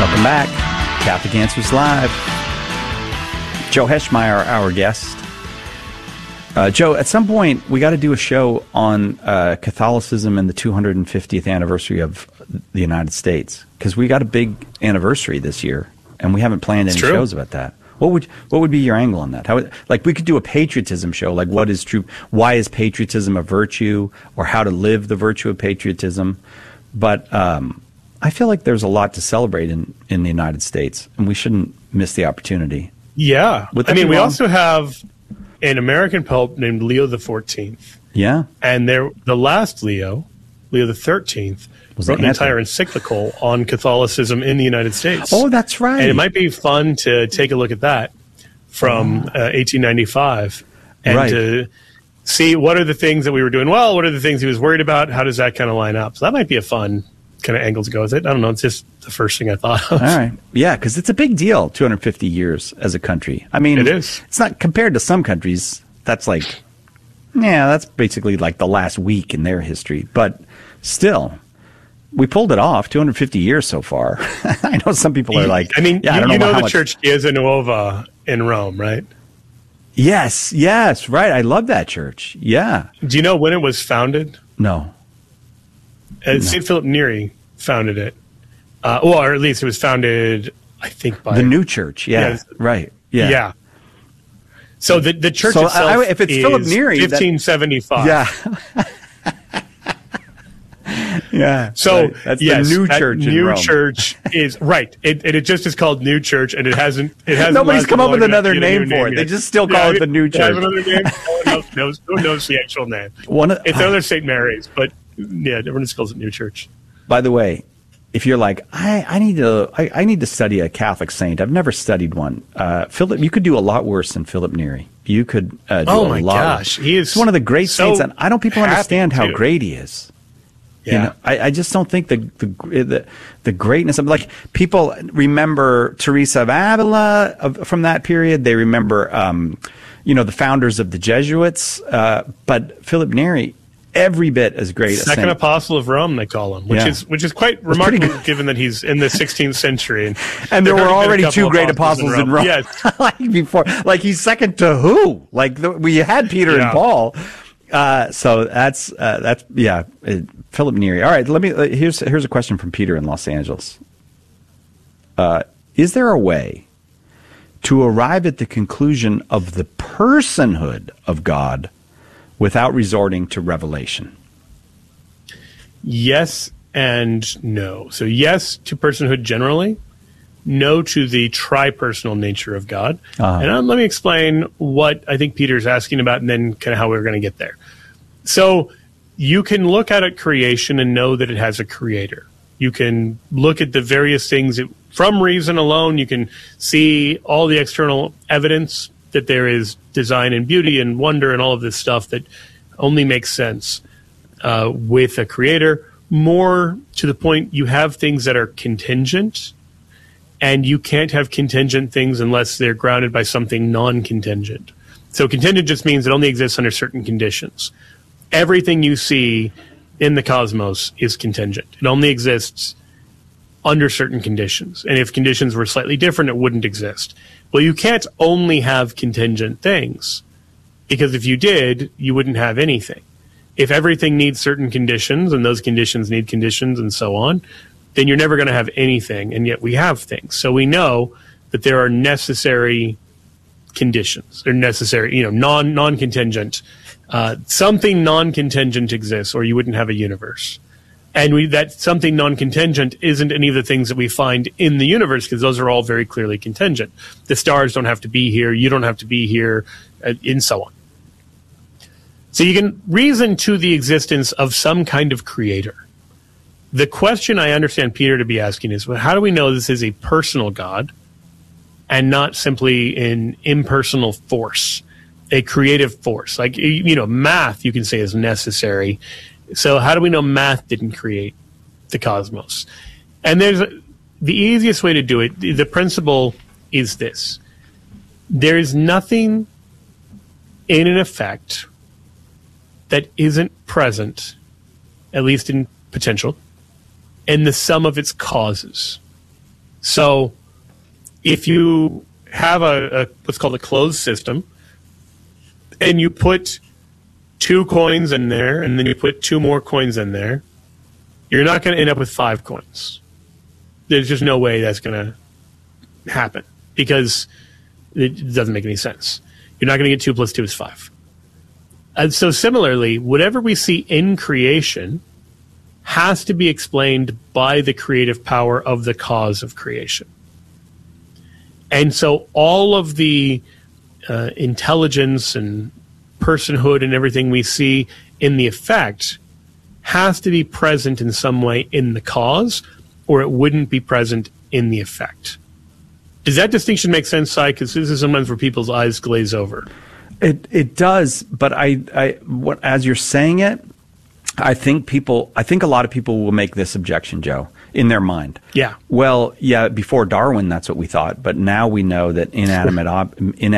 Welcome back. Catholic Answers Live. Joe Heschmeyer, our guest. Joe, at some point, we got to do a show on Catholicism and the 250th anniversary of the United States, because we got a big anniversary this year, and we haven't planned any shows about that. What would be your angle on that? Like, we could do a patriotism show, like what is true, why is patriotism a virtue, or how to live the virtue of patriotism. But I feel like there's a lot to celebrate in the United States, and we shouldn't miss the opportunity. Yeah. I mean, we also have an American pope named Leo XIV. Yeah. And the last Leo the XIII, wrote an entire encyclical on Catholicism in the United States. Oh, that's right. And it might be fun to take a look at that from 1895 and to see what are the things that we were doing well, what are the things he was worried about, how does that kind of line up. So that might be a fun kind of angle to go with it. I don't know. It's just the first thing I thought of. All right. Yeah, because it's a big deal, 250 years as a country. I mean, it is. It's not compared to some countries. That's like, that's basically like the last week in their history. But still, we pulled it off, 250 years so far. I know some people are like, I mean, I don't you know how the much... Church Chiesa Nuova in Rome, right? Yes, right. I love that church. Yeah. Do you know when it was founded? No. St. Philip Neri founded it. Or at least it was founded, I think, by... the new church, right. Yeah. Yeah. So the church itself if it's is Philip Neri, 1575. Yeah. So that's the new church in Rome. Church is right. It just is called New Church, and it hasn't. Nobody's come up with another name for it. They just still call it the New Church. Another name. No one knows the actual name. It's other St. Mary's, but everyone just calls it New Church. By the way, if you're like, I need to study a Catholic saint. I've never studied one. Philip, you could do a lot worse than Philip Neri. You could do a lot. Oh my gosh, he is one of the great saints, and I don't people understand how great he is. Yeah. You know, I just don't think the greatness of, like, people remember Teresa of Avila from that period. They remember, the founders of the Jesuits. But Philip Neri, every bit as great. Second apostle of Rome, they call him, which is quite remarkable given that he's in the 16th century. And there were already two great apostles in Rome. Yes. like he's second to who? Like we had Peter and Paul. So that's Philip Neri. All right, here's a question from Peter in Los Angeles. Is there a way to arrive at the conclusion of the personhood of God without resorting to revelation? Yes and no. So yes to personhood generally, no to the tri-personal nature of God. And let me explain what I think Peter's asking about and then kind of how we're going to get there. So you can look at creation and know that it has a creator. You can look at the various things from reason alone. You can see all the external evidence that there is design and beauty and wonder and all of this stuff that only makes sense with a creator. More to the point, you have things that are contingent, and you can't have contingent things unless they're grounded by something non-contingent. So contingent just means it only exists under certain conditions. Everything you see in the cosmos is contingent. It only exists under certain conditions. And if conditions were slightly different, it wouldn't exist. Well, you can't only have contingent things, because if you did, you wouldn't have anything. If everything needs certain conditions, and those conditions need conditions, and so on, then you're never going to have anything, and yet we have things. So we know that there are necessary conditions. They're necessary, non-contingent. Something non-contingent exists, or you wouldn't have a universe. And that something non-contingent isn't any of the things that we find in the universe, because those are all very clearly contingent. The stars don't have to be here, you don't have to be here, and so on. So you can reason to the existence of some kind of creator. The question I understand Peter to be asking is, well, how do we know this is a personal God and not simply an impersonal force, a creative force? Like, math, you can say, is necessary. So how do we know math didn't create the cosmos? And the easiest way to do it, the principle is this. There is nothing in an effect that isn't present, at least in potential, in the sum of its causes. So if you have a what's called a closed system, and you put 2 coins in there, and then you put 2 more coins in there, you're not going to end up with 5 coins. There's just no way that's going to happen because it doesn't make any sense. You're not going to get 2 plus 2 is 5. And so similarly, whatever we see in creation has to be explained by the creative power of the cause of creation. And so all of the intelligence and personhood and everything we see in the effect has to be present in some way in the cause, or it wouldn't be present in the effect. Does that distinction make sense, Si? Because this is sometimes where people's eyes glaze over. It does, but as you're saying it, I think a lot of people will make this objection, Joe, in their mind. Yeah. Well, yeah, before Darwin, that's what we thought, but now we know that inanimate